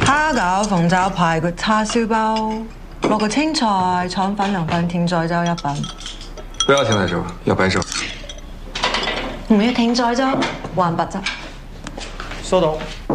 蝦餃、鳳爪、排骨、叉燒包，落個青菜、腸粉、涼粉，甜菜粥一份。 不要甜菜粥，要白粥。 唔要甜菜粥，還白汁。 收到。